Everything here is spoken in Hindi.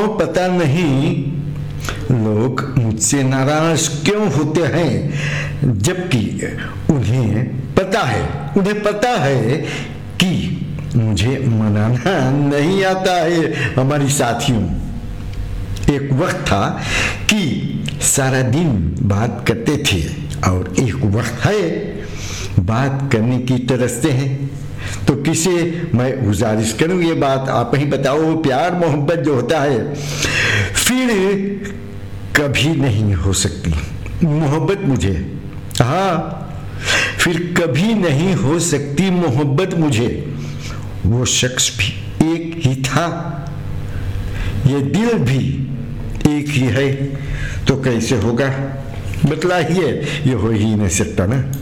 पता नहीं लोग मुझसे नाराज क्यों होते हैं, जबकि उन्हें पता है कि मुझे मनाना नहीं आता है। हमारी साथियों, एक वक्त था कि सारा दिन बात करते थे और एक वक्त है बात करने की तरसते हैं। तो किसे मैं गुजारिश करूं, ये बात आप ही बताओ। प्यार मोहब्बत जो होता है फिर कभी नहीं हो सकती मोहब्बत मुझे, हाँ फिर कभी नहीं हो सकती मोहब्बत मुझे। वो शख्स भी एक ही था, ये दिल भी एक ही है, तो कैसे होगा बतलाइए, ये हो ही नहीं सकता ना।